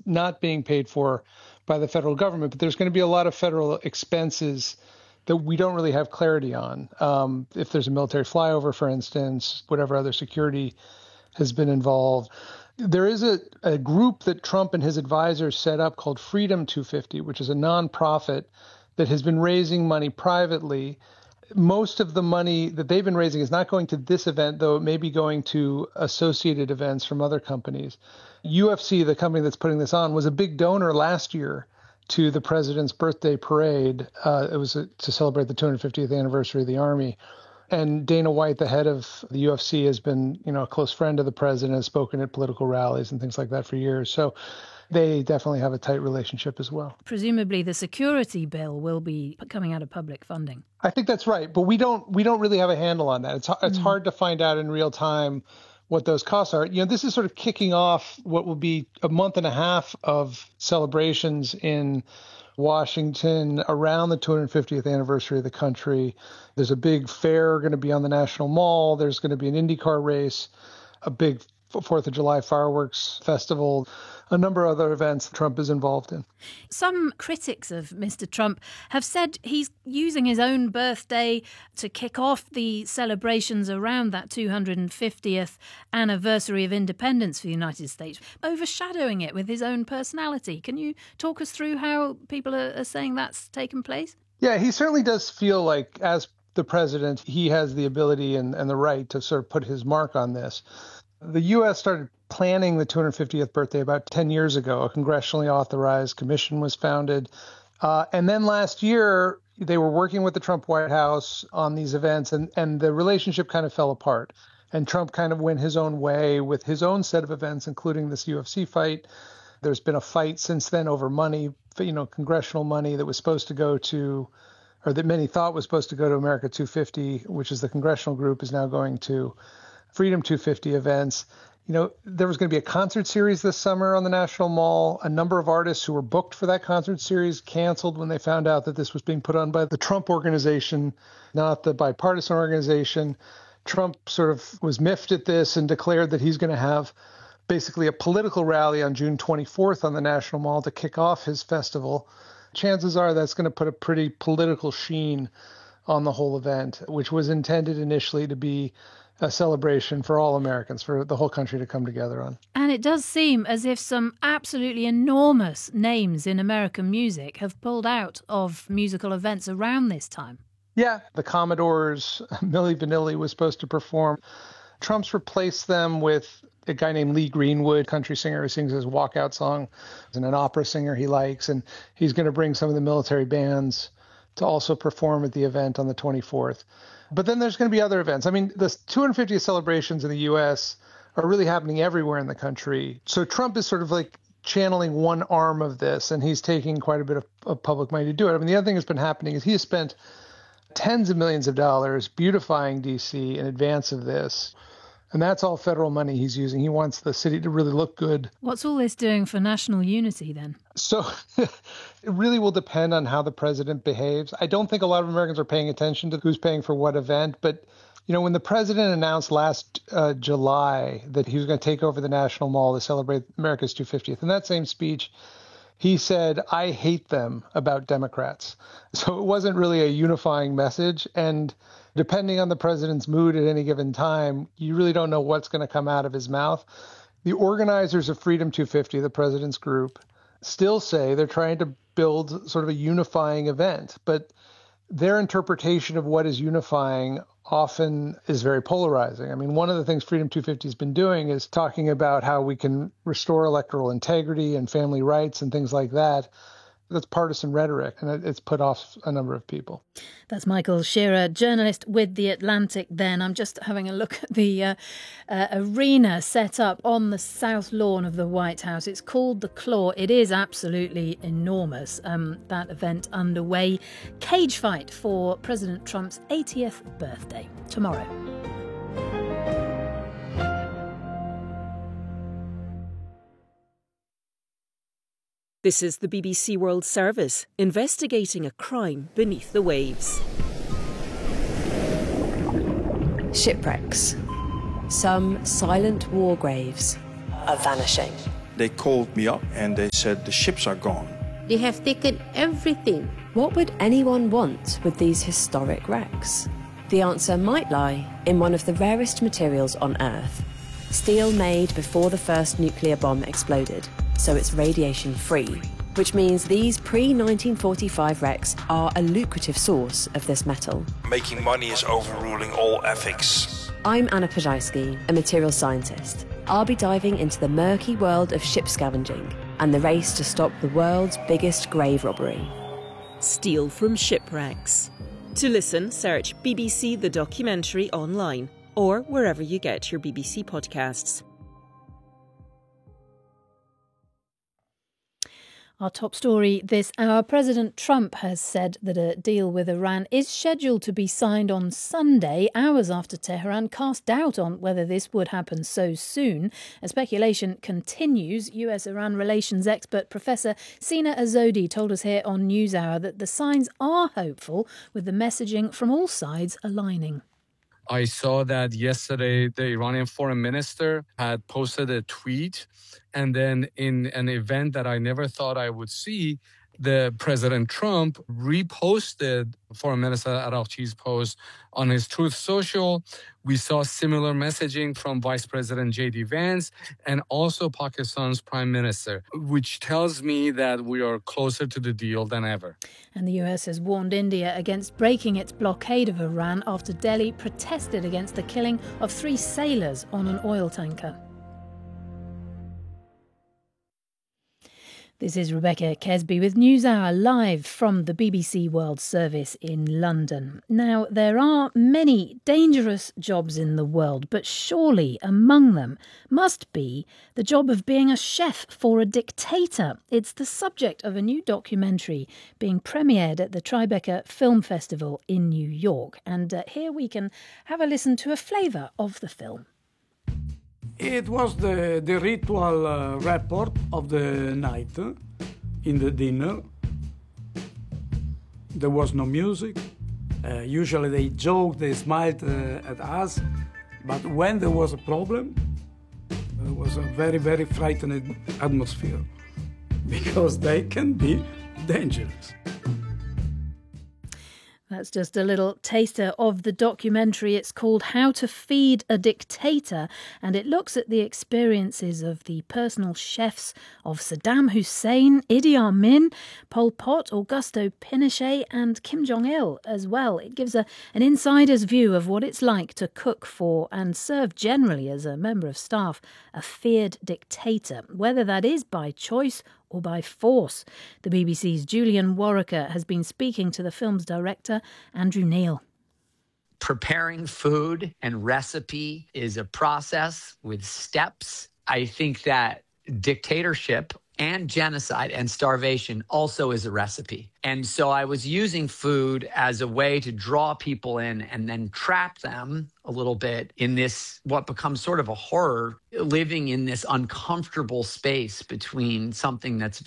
not being paid for by the federal government, but there's going to be a lot of federal expenses that we don't really have clarity on. If there's a military flyover, for instance, whatever other security has been involved. There is a group that Trump and his advisors set up called Freedom 250, which is a nonprofit that has been raising money privately. Most of the money that they've been raising is not going to this event, though it may be going to associated events from other companies. UFC, the company that's putting this on, was a big donor last year to the president's birthday parade. It was to celebrate the 250th anniversary of the Army. And Dana White, the head of the UFC, has been, a close friend of the president, has spoken at political rallies and things like that for years. So they definitely have a tight relationship as well. Presumably the security bill will be coming out of public funding. I think that's right. But we don't really have a handle on that. It's hard to find out in real time what those costs are. This is sort of kicking off what will be a month and a half of celebrations in Washington around the 250th anniversary of the country. There's a big fair going to be on the National Mall. There's going to be an IndyCar race, a big 4th of July fireworks festival, a number of other events Trump is involved in. Some critics of Mr. Trump have said he's using his own birthday to kick off the celebrations around that 250th anniversary of independence for the United States, overshadowing it with his own personality. Can you talk us through how people are saying that's taken place? Yeah, he certainly does feel like, as the president, he has the ability and the right to sort of put his mark on this. The U.S. started planning the 250th birthday about 10 years ago. A congressionally authorized commission was founded. And then last year, they were working with the Trump White House on these events, and the relationship kind of fell apart. And Trump kind of went his own way with his own set of events, including this UFC fight. There's been a fight since then over money, congressional money that was supposed to go to, or that many thought was supposed to go to America 250, which is the congressional group, is now going to Freedom 250 events. There was going to be a concert series this summer on the National Mall. A number of artists who were booked for that concert series canceled when they found out that this was being put on by the Trump organization, not the bipartisan organization. Trump sort of was miffed at this and declared that he's going to have basically a political rally on June 24th on the National Mall to kick off his festival. Chances are that's going to put a pretty political sheen on the whole event, which was intended initially to be a celebration for all Americans, for the whole country to come together on. And it does seem as if some absolutely enormous names in American music have pulled out of musical events around this time. Yeah, the Commodores, Milli Vanilli was supposed to perform. Trump's replaced them with a guy named Lee Greenwood, country singer who sings his walkout song, and an opera singer he likes. And he's going to bring some of the military bands to also perform at the event on the 24th. But then there's going to be other events. I mean, the 250th celebrations in the U.S. are really happening everywhere in the country. So Trump is sort of like channeling one arm of this, and he's taking quite a bit of public money to do it. I mean, the other thing that's been happening is he has spent tens of millions of dollars beautifying D.C. in advance of this. And that's all federal money he's using. He wants the city to really look good. What's all this doing for national unity then? So it really will depend on how the president behaves. I don't think a lot of Americans are paying attention to who's paying for what event. But, when the president announced last July that he was going to take over the National Mall to celebrate America's 250th, in that same speech, he said, "I hate them," about Democrats. So it wasn't really a unifying message. And depending on the president's mood at any given time, you really don't know what's going to come out of his mouth. The organizers of Freedom 250, the president's group, still say they're trying to build sort of a unifying event. But their interpretation of what is unifying often is very polarizing. I mean, one of the things Freedom 250 has been doing is talking about how we can restore electoral integrity and family rights and things like that. That's partisan rhetoric, and it's put off a number of people. That's Michael Shearer, journalist with The Atlantic then. I'm just having a look at the arena set up on the south lawn of the White House. It's called The Claw. It is absolutely enormous. That event underway. Cage fight for President Trump's 80th birthday tomorrow. This is the BBC World Service, investigating a crime beneath the waves. Shipwrecks. Some silent war graves are vanishing. They called me up and they said the ships are gone. They have taken everything. What would anyone want with these historic wrecks? The answer might lie in one of the rarest materials on Earth. Steel made before the first nuclear bomb exploded, so it's radiation-free, which means these pre-1945 wrecks are a lucrative source of this metal. Making money is overruling all ethics. I'm Anna Pajajski, a materials scientist. I'll be diving into the murky world of ship scavenging and the race to stop the world's biggest grave robbery. Steel from shipwrecks. To listen, search BBC The Documentary online or wherever you get your BBC podcasts. Our top story this hour, President Trump has said that a deal with Iran is scheduled to be signed on Sunday, hours after Tehran cast doubt on whether this would happen so soon. As speculation continues, US-Iran relations expert Professor Sina Azodi told us here on NewsHour that the signs are hopeful, with the messaging from all sides aligning. I saw that yesterday the Iranian foreign minister had posted a tweet, and then in an event that I never thought I would see, the President Trump reposted Foreign Minister Araghchi's post on his Truth Social. We saw similar messaging from Vice President J.D. Vance and also Pakistan's Prime Minister, which tells me that we are closer to the deal than ever. And the US has warned India against breaking its blockade of Iran after Delhi protested against the killing of 3 sailors on an oil tanker. This is Rebecca Kesby with NewsHour live from the BBC World Service in London. Now, there are many dangerous jobs in the world, but surely among them must be the job of being a chef for a dictator. It's the subject of a new documentary being premiered at the Tribeca Film Festival in New York. And here we can have a listen to a flavour of the film. It was the ritual report of the night in the dinner. There was no music. Usually they joked, they smiled at us. But when there was a problem, there was a very, very frightening atmosphere because they can be dangerous. That's just a little taster of the documentary. It's called How to Feed a Dictator, and it looks at the experiences of the personal chefs of Saddam Hussein, Idi Amin, Pol Pot, Augusto Pinochet and Kim Jong-il as well. It gives an insider's view of what it's like to cook for and serve generally as a member of staff a feared dictator, whether that is by choice or by force. The BBC's Julian Warwicker has been speaking to the film's director, Andrew Neil. Preparing food and recipe is a process with steps. I think that dictatorship and genocide and starvation also is a recipe. And so I was using food as a way to draw people in and then trap them a little bit in this, what becomes sort of a horror, living in this uncomfortable space between something that's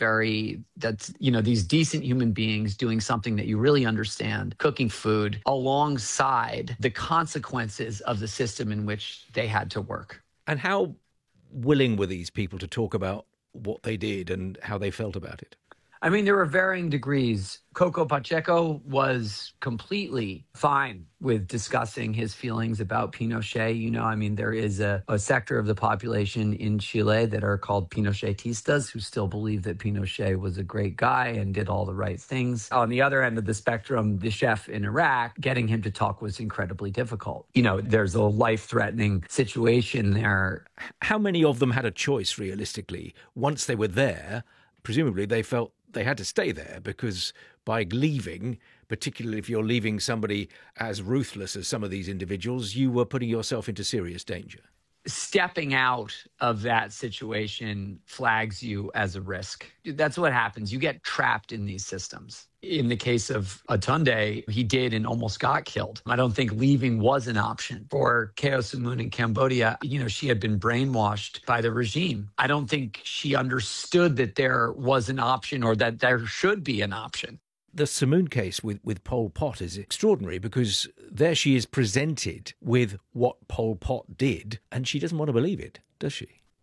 these decent human beings doing something that you really understand, cooking food, alongside the consequences of the system in which they had to work. And how willing were these people to talk about what they did and how they felt about it? I mean, there were varying degrees. Coco Pacheco was completely fine with discussing his feelings about Pinochet. You know, I mean, there is a sector of the population in Chile that are called Pinochetistas who still believe that Pinochet was a great guy and did all the right things. On the other end of the spectrum, the chef in Iraq, getting him to talk was incredibly difficult. You know, there's a life-threatening situation there. How many of them had a choice, realistically? Once they were there, presumably they felt they had to stay there, because by leaving, particularly if you're leaving somebody as ruthless as some of these individuals, you were putting yourself into serious danger. Stepping out of that situation flags you as a risk. That's what happens. You get trapped in these systems. In the case of Atunde, he did and almost got killed. I don't think leaving was an option. For Keo Samun in Cambodia, you know, she had been brainwashed by the regime. I don't think she understood that there was an option or that there should be an option. The Samun case with Pol Pot is extraordinary because there she is presented with what Pol Pot did, and she doesn't want to believe it, does she?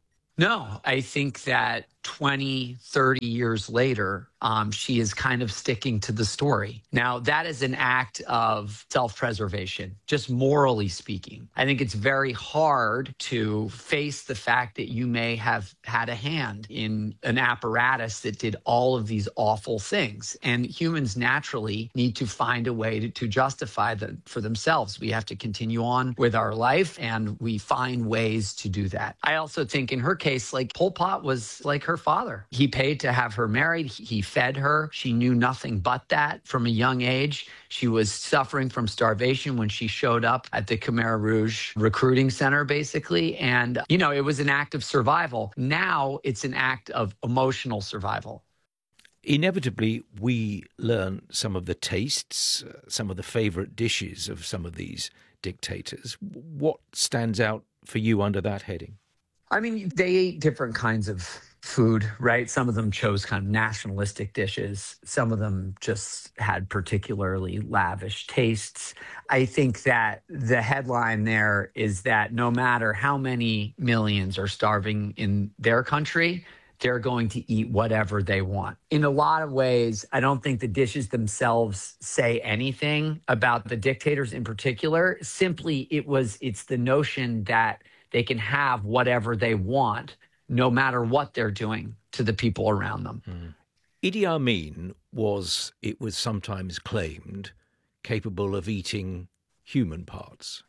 No, I think that 20, 30 years later, she is kind of sticking to the story. Now, that is an act of self-preservation, just morally speaking. I think it's very hard to face the fact that you may have had a hand in an apparatus that did all of these awful things. And humans naturally need to find a way to justify that for themselves. We have to continue on with our life, and we find ways to do that. I also think in her case, like Pol Pot was like her father. He paid to have her married. He fed her. She knew nothing but that from a young age. She was suffering from starvation when she showed up at the Khmer Rouge recruiting center, basically. And, you know, it was an act of survival. Now it's an act of emotional survival. Inevitably, we learn some of the tastes, some of the favourite dishes of some of these dictators. What stands out for you under that heading? I mean, they ate different kinds of food, right? Some of them chose kind of nationalistic dishes. Some of them just had particularly lavish tastes. I think that the headline there is that no matter how many millions are starving in their country, they're going to eat whatever they want. In a lot of ways, I don't think the dishes themselves say anything about the dictators in particular. Simply, it's the notion that they can have whatever they want, no matter what they're doing to the people around them. Idi Amin was, it was sometimes claimed, capable of eating human parts.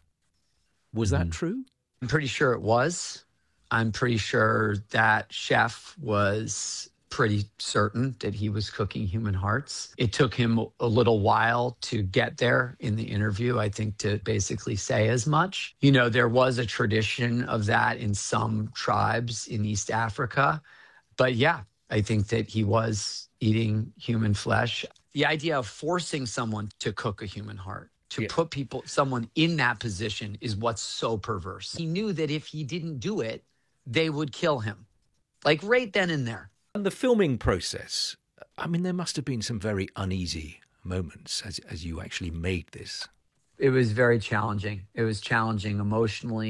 Was that true? I'm pretty sure it was. I'm pretty sure that chef was pretty certain that he was cooking human hearts. It took him a little while to get there in the interview, I think, to basically say as much. You know, there was a tradition of that in some tribes in East Africa. But yeah, I think that he was eating human flesh. The idea of forcing someone to cook a human heart, to put someone in that position is what's so perverse. He knew that if he didn't do it, they would kill him, like right then and there. And the filming process, I mean, there must have been some very uneasy moments as you actually made this. It was very challenging. It was challenging emotionally.